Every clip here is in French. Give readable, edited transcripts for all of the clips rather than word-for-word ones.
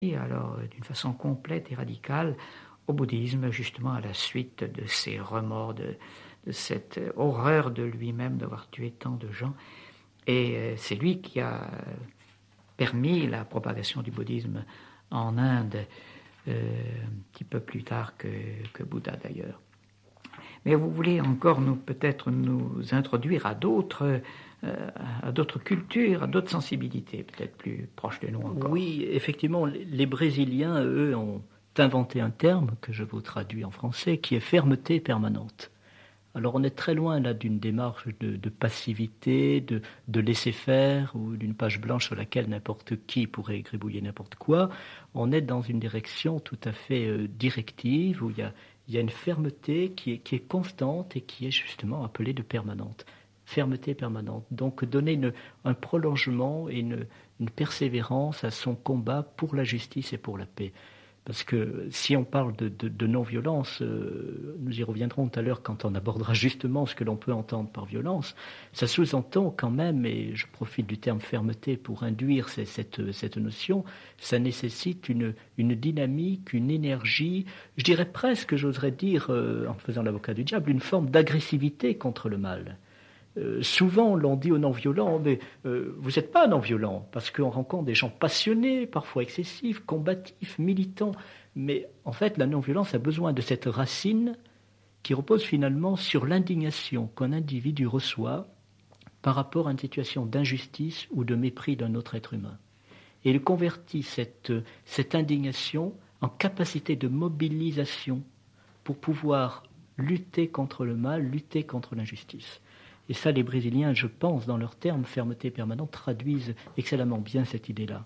alors d'une façon complète et radicale au bouddhisme, justement à la suite de ses remords, de cette horreur de lui-même d'avoir tué tant de gens. Et c'est lui qui a permis la propagation du bouddhisme en Inde, un petit peu plus tard que Bouddha d'ailleurs. Mais vous voulez encore peut-être nous introduire à d'autres cultures, à d'autres sensibilités, peut-être plus proches de nous encore. Oui, effectivement, les Brésiliens, eux, ont inventé un terme que je vous traduis en français, qui est fermeté permanente. Alors on est très loin là d'une démarche de passivité, de laisser faire, ou d'une page blanche sur laquelle n'importe qui pourrait gribouiller n'importe quoi. On est dans une direction tout à fait directive, où il y a une fermeté qui est constante et qui est justement appelée de permanente. Fermeté permanente. Donc donner un prolongement et une persévérance à son combat pour la justice et pour la paix. Parce que si on parle de non-violence, nous y reviendrons tout à l'heure quand on abordera justement ce que l'on peut entendre par violence, ça sous-entend quand même, et je profite du terme fermeté pour induire cette notion, ça nécessite une dynamique, une énergie, je dirais presque, j'oserais dire, en faisant l'avocat du diable, une forme d'agressivité contre le mal. Souvent, l'on dit aux non-violents, mais vous n'êtes pas non-violent, parce qu'on rencontre des gens passionnés, parfois excessifs, combatifs, militants. Mais en fait, la non-violence a besoin de cette racine qui repose finalement sur l'indignation qu'un individu reçoit par rapport à une situation d'injustice ou de mépris d'un autre être humain. Et il convertit cette indignation en capacité de mobilisation pour pouvoir lutter contre le mal, lutter contre l'injustice. Et ça, les Brésiliens, je pense, dans leurs termes fermeté permanente, traduisent excellemment bien cette idée-là.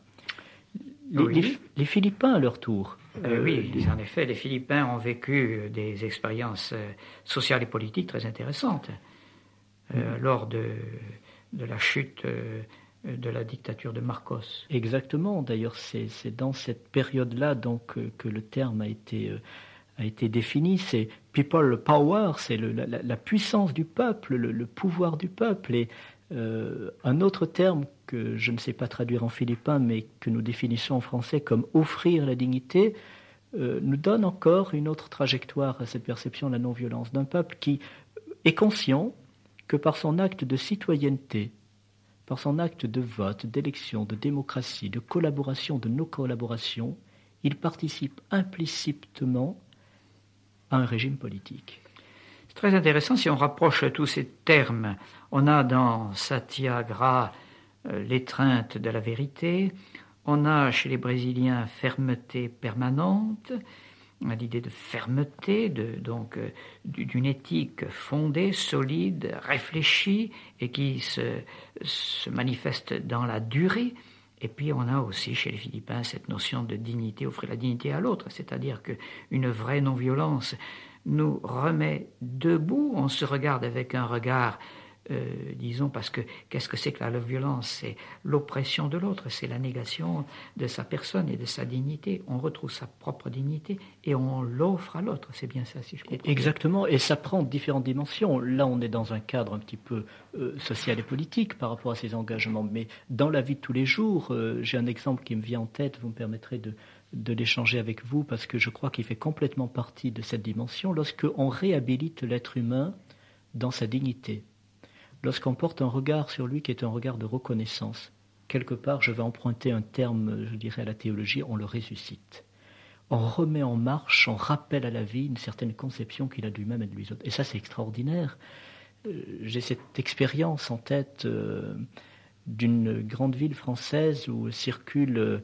Les Philippins, à leur tour. Oui, en effet, les Philippins ont vécu des expériences sociales et politiques très intéressantes lors de la chute de la dictature de Marcos. Exactement. D'ailleurs, c'est dans cette période-là donc, que le terme a été défini, c'est people power, c'est la puissance du peuple, le pouvoir du peuple. Et un autre terme que je ne sais pas traduire en philippin, mais que nous définissons en français comme offrir la dignité, nous donne encore une autre trajectoire à cette perception de la non-violence, d'un peuple qui est conscient que par son acte de citoyenneté, par son acte de vote, d'élection, de démocratie, de collaboration, de non-collaboration, il participe implicitement à un régime politique. C'est très intéressant si on rapproche tous ces termes. On a dans Satyagraha l'étreinte de la vérité, on a chez les Brésiliens fermeté permanente, on a l'idée de fermeté, d'une éthique fondée, solide, réfléchie et qui se manifeste dans la durée. Et puis on a aussi chez les Philippins cette notion de dignité, offrir la dignité à l'autre, c'est-à-dire qu'une vraie non-violence nous remet debout, on se regarde avec un regard, disons, parce que qu'est-ce que c'est que la violence? C'est l'oppression de l'autre, c'est la négation de sa personne et de sa dignité. On retrouve sa propre dignité et on l'offre à l'autre, c'est bien ça si je comprends. Exactement, et ça prend différentes dimensions. Là, on est dans un cadre un petit peu social et politique par rapport à ces engagements, mais dans la vie de tous les jours, j'ai un exemple qui me vient en tête, vous me permettrez de l'échanger avec vous, parce que je crois qu'il fait complètement partie de cette dimension, lorsqu'on réhabilite l'être humain dans sa dignité, lorsqu'on porte un regard sur lui qui est un regard de reconnaissance. Quelque part, je vais emprunter un terme, je dirais à la théologie, on le ressuscite. On remet en marche, on rappelle à la vie une certaine conception qu'il a de lui-même et de lui autres. Et ça, c'est extraordinaire. J'ai cette expérience en tête d'une grande ville française où circule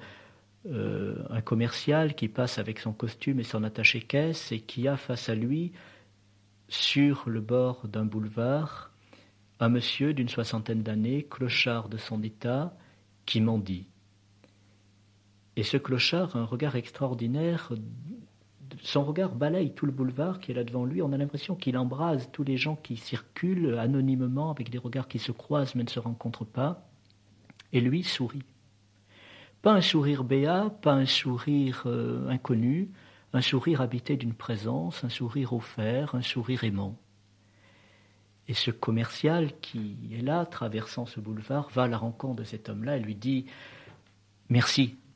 un commercial qui passe avec son costume et son attaché-caisse et qui a face à lui, sur le bord d'un boulevard, un monsieur d'une 60aine d'années, clochard de son état, qui mendie. Et ce clochard a un regard extraordinaire, son regard balaye tout le boulevard qui est là devant lui, on a l'impression qu'il embrase tous les gens qui circulent anonymement avec des regards qui se croisent mais ne se rencontrent pas, et lui sourit. Pas un sourire béat, pas un sourire inconnu, un sourire habité d'une présence, un sourire offert, un sourire aimant. Et ce commercial qui est là, traversant ce boulevard, va à la rencontre de cet homme-là et lui dit « Merci